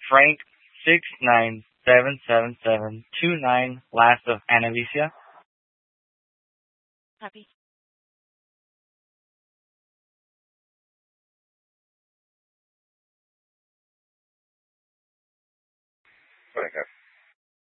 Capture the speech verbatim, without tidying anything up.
Frank six nine seven seven seven two nine, last of Anavicia. Copy. Frank,